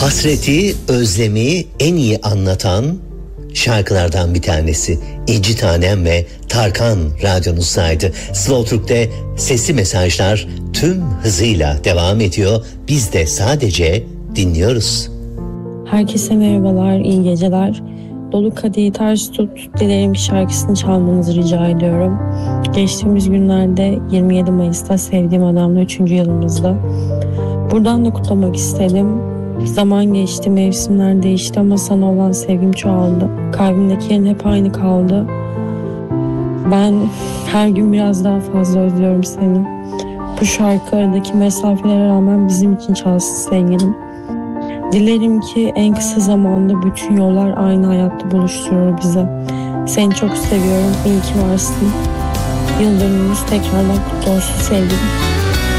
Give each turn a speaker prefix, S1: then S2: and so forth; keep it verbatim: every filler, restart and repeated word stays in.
S1: Hasreti, özlemi en iyi anlatan şarkılardan bir tanesi. İnci Tanem ve Tarkan radyonuzdaydı. Slow Türk'te sesli mesajlar tüm hızıyla devam ediyor. Biz de sadece dinliyoruz.
S2: Herkese merhabalar, iyi geceler. Dolu Kadehi Ters Tut, Dilerim ki şarkısını çalmanızı rica ediyorum. Geçtiğimiz günlerde yirmi yedi Mayıs'ta Sevdiğim Adam'la üçüncü yılımızda. Buradan da kutlamak istedim. Zaman geçti, mevsimler değişti ama sana olan sevgim çoğaldı. Kalbimdeki yerin hep aynı kaldı. Ben her gün biraz daha fazla özlüyorum seni. Bu şarkı aradaki mesafelere rağmen bizim için çalsın sevgilim. Dilerim ki en kısa zamanda bütün yollar aynı hayatta buluşturur bize. Seni çok seviyorum, iyi ki varsın. Yıl dönümümüz tekrardan kutlu olsun sevgilim.